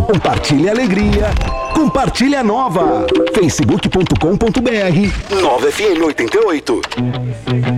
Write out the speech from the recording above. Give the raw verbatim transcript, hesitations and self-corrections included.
Compartilhe a alegria. Compartilhe a nova. facebook ponto com ponto br Nova F M oitenta e oito.